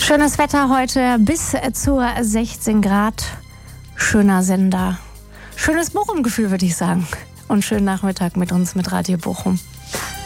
Schönes Wetter heute bis zu 16 Grad. Schöner Sender. Schönes Bochum-Gefühl, würde ich sagen. Und schönen Nachmittag mit uns, mit Radio Bochum.